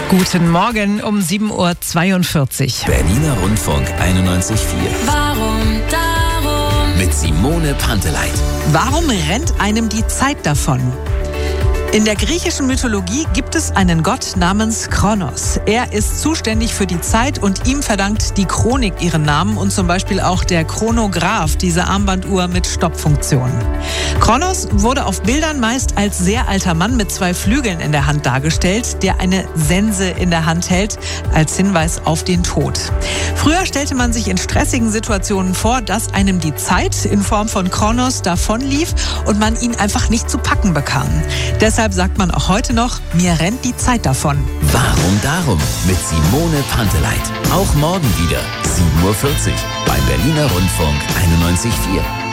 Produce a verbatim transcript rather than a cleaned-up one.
Guten Morgen um sieben Uhr zweiundvierzig. Berliner Rundfunk einundneunzig Komma vier. Warum darum? Mit Simone Panteleit. Warum rennt einem die Zeit davon? In der griechischen Mythologie gibt es einen Gott namens Kronos. Er ist zuständig für die Zeit und ihm verdankt die Chronik ihren Namen und zum Beispiel auch der Chronograph, diese Armbanduhr mit Stoppfunktion. Kronos wurde auf Bildern meist als sehr alter Mann mit zwei Flügeln in der Hand dargestellt, der eine Sense in der Hand hält, als Hinweis auf den Tod. Früher stellte man sich in stressigen Situationen vor, dass einem die Zeit in Form von Kronos davonlief und man ihn einfach nicht zu packen bekam. Deshalb sagt man auch heute noch, mir rennt die Zeit davon. Warum darum? Mit Simone Panteleit. Auch morgen wieder sieben Uhr vierzig beim Berliner Rundfunk einundneunzig Komma vier.